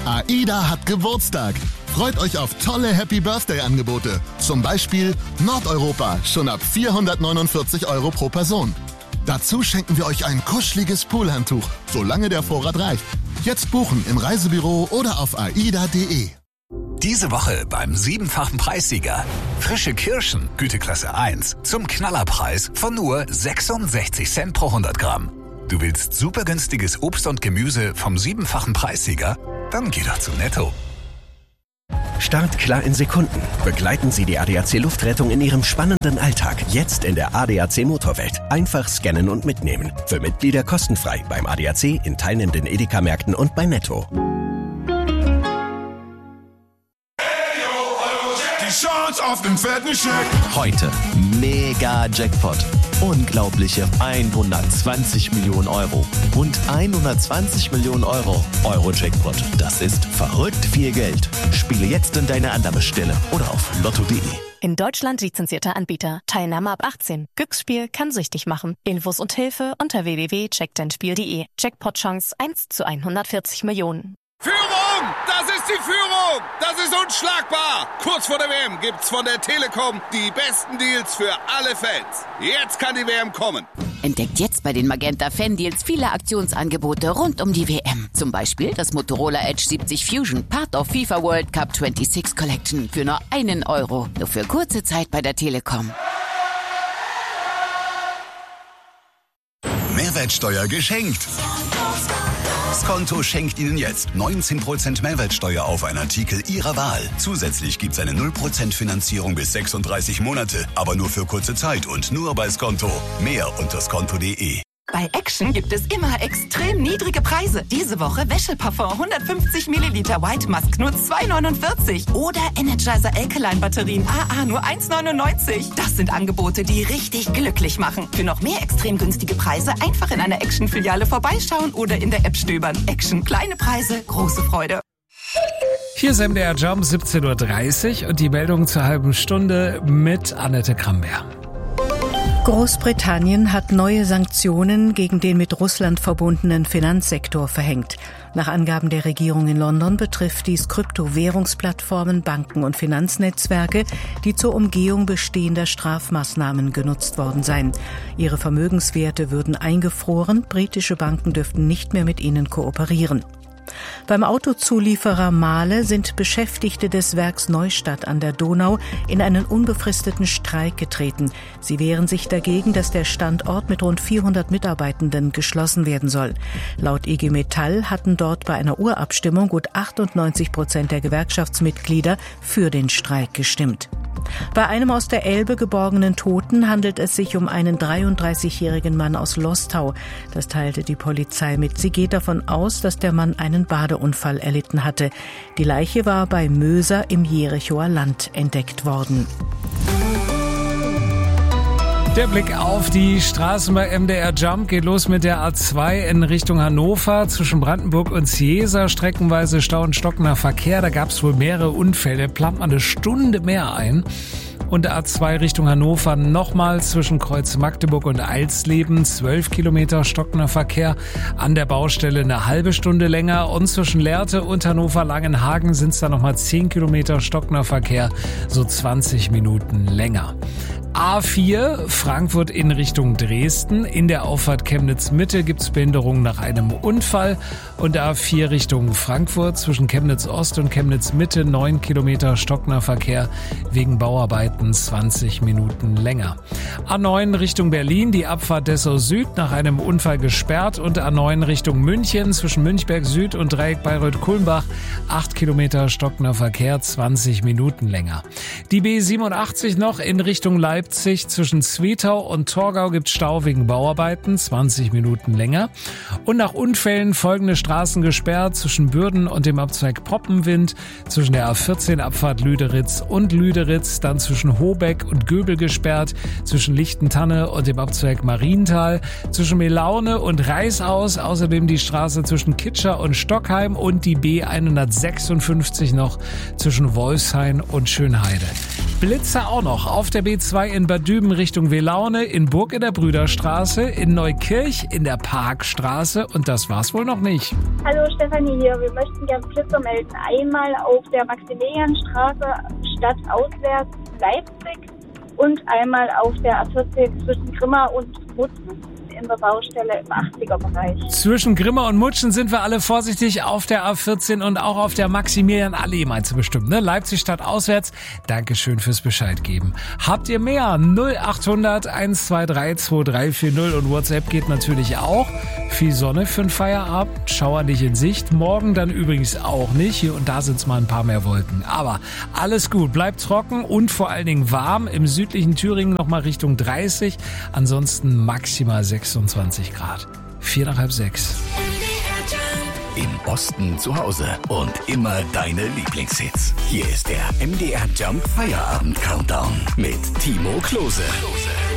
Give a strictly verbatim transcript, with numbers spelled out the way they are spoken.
AIDA hat Geburtstag. Freut euch auf tolle Happy-Birthday-Angebote. Zum Beispiel Nordeuropa, schon ab vierhundertneunundvierzig Euro pro Person. Dazu schenken wir euch ein kuscheliges Poolhandtuch, solange der Vorrat reicht. Jetzt buchen im Reisebüro oder auf aida punkt de. Diese Woche beim siebenfachen Preissieger. Frische Kirschen, Güteklasse eins, zum Knallerpreis von nur sechsundsechzig Cent pro hundert Gramm. Du willst super günstiges Obst und Gemüse vom siebenfachen Preissieger? Dann geh doch zu Netto. Startklar in Sekunden. Begleiten Sie die A D A C Luftrettung in Ihrem spannenden Alltag. Jetzt in der A D A C Motorwelt. Einfach scannen und mitnehmen. Für Mitglieder kostenfrei beim A D A C, in teilnehmenden Edeka-Märkten und bei Netto. Die Chance auf den fetten Scheck. Heute mega Jackpot. Unglaubliche hundertzwanzig Millionen Euro. Rund hundertzwanzig Millionen Euro. Euro-Jackpot. Das ist verrückt viel Geld. Spiele jetzt in deine Annahmestelle oder auf lotto punkt de. In Deutschland lizenzierter Anbieter. Teilnahme ab achtzehn. Glücksspiel kann süchtig machen. Infos und Hilfe unter w w w punkt check dein spiel punkt de. Jackpot-Chance eins zu hundertvierzig Millionen. Führung! Das ist die Führung! Das ist unschlagbar! Kurz vor der W M gibt's von der Telekom die besten Deals für alle Fans. Jetzt kann die W M kommen. Entdeckt jetzt bei den Magenta Fan Deals viele Aktionsangebote rund um die W M. Zum Beispiel das Motorola Edge siebzig Fusion, Part of FIFA World Cup sechsundzwanzig Collection für nur einen Euro. Nur für kurze Zeit bei der Telekom. Mehrwertsteuer geschenkt. Skonto schenkt Ihnen jetzt neunzehn Prozent Mehrwertsteuer auf einen Artikel Ihrer Wahl. Zusätzlich gibt's eine null Prozent Finanzierung bis sechsunddreißig Monate, aber nur für kurze Zeit und nur bei Skonto. Mehr unter skonto punkt de. Bei Action gibt es immer extrem niedrige Preise. Diese Woche Wäscheparfum hundertfünfzig Milliliter White Musk nur zwei neunundvierzig. Oder Energizer Alkaline Batterien A A nur eins neunundneunzig. Das sind Angebote, die richtig glücklich machen. Für noch mehr extrem günstige Preise einfach in einer Action-Filiale vorbeischauen oder in der App stöbern. Action, kleine Preise, große Freude. Hier ist M D R Jump, siebzehn Uhr dreißig und die Meldung zur halben Stunde mit Annette Kramberg. Großbritannien hat neue Sanktionen gegen den mit Russland verbundenen Finanzsektor verhängt. Nach Angaben der Regierung in London betrifft dies Kryptowährungsplattformen, Banken und Finanznetzwerke, die zur Umgehung bestehender Strafmaßnahmen genutzt worden seien. Ihre Vermögenswerte würden eingefroren, britische Banken dürften nicht mehr mit ihnen kooperieren. Beim Autozulieferer Mahle sind Beschäftigte des Werks Neustadt an der Donau in einen unbefristeten Streik getreten. Sie wehren sich dagegen, dass der Standort mit rund vierhundert Mitarbeitenden geschlossen werden soll. Laut I G Metall hatten dort bei einer Urabstimmung gut achtundneunzig Prozent der Gewerkschaftsmitglieder für den Streik gestimmt. Bei einem aus der Elbe geborgenen Toten handelt es sich um einen dreiunddreißigjährigen Mann aus Lostau. Das teilte die Polizei mit. Sie geht davon aus, dass der Mann einen Badeunfall erlitten hatte. Die Leiche war bei Möser im Jerichoer Land entdeckt worden. Der Blick auf die Straßen bei M D R Jump geht los mit der A zwei in Richtung Hannover. Zwischen Brandenburg und Ziesa streckenweise Stau und stockender Verkehr. Da gab es wohl mehrere Unfälle. Plant man eine Stunde mehr ein. Und A zwei Richtung Hannover nochmal zwischen Kreuz Magdeburg und Eilsleben. zwölf Kilometer stockender Verkehr. An der Baustelle eine halbe Stunde länger. Und zwischen Lehrte und Hannover-Langenhagen sind es dann nochmal zehn Kilometer stockender Verkehr. So zwanzig Minuten länger. A vier Frankfurt in Richtung Dresden. In der Auffahrt Chemnitz-Mitte gibt es Behinderungen nach einem Unfall. Und A vier Richtung Frankfurt zwischen Chemnitz-Ost und Chemnitz-Mitte neun Kilometer stockender Verkehr wegen Bauarbeiten zwanzig Minuten länger. A neun Richtung Berlin, die Abfahrt Dessau Süd nach einem Unfall gesperrt. Und A neun Richtung München zwischen Münchberg Süd und Dreieck Bayreuth-Kulmbach acht Kilometer stockender Verkehr, zwanzig Minuten länger. Die B siebenundachtzig noch in Richtung Leipzig. Zwischen Zwetau und Torgau gibt Stau wegen Bauarbeiten, zwanzig Minuten länger. Und nach Unfällen folgende Straßen gesperrt zwischen Bürden und dem Abzweig Poppenwind, zwischen der A vierzehn Abfahrt Lüderitz und Lüderitz, dann zwischen Hobeck und Göbel gesperrt, zwischen Lichtentanne und dem Abzweig Marienthal, zwischen Melaune und Reißaus, außerdem die Straße zwischen Kitscher und Stockheim und die B hundertsechsundfünfzig noch zwischen Wolfshain und Schönheide. Blitze auch noch auf der B zwei in Bad Düben Richtung Welaune, in Burg in der Brüderstraße, in Neukirch in der Parkstraße und das war's wohl noch nicht. Hallo Stefanie hier, wir möchten gerne Blitzer melden. Einmal auf der Maximilianstraße stadtauswärts Leipzig und einmal auf der A vierzehn zwischen Grimma und Mutzen in der Baustelle im achtziger-Bereich. Zwischen Grimma und Mutschen sind wir alle vorsichtig auf der A vierzehn und auch auf der Maximilian-Allee, meinst du bestimmt, ne? Leipzig Stadt auswärts. Dankeschön fürs Bescheid geben. Habt ihr mehr? null achthundert eins zwei drei zwei drei vier null und WhatsApp geht natürlich auch. Viel Sonne für den Feierabend, Schauer nicht in Sicht. Morgen dann übrigens auch nicht. Hier und da sind es mal ein paar mehr Wolken. Aber alles gut, bleibt trocken und vor allen Dingen warm. Im südlichen Thüringen nochmal Richtung dreißig. Ansonsten maximal sechsundzwanzig Grad. Vier nach halb sechs. Im Osten zu Hause und immer deine Lieblingshits. Hier ist der M D R Jump Feierabend Countdown mit Timo Klose.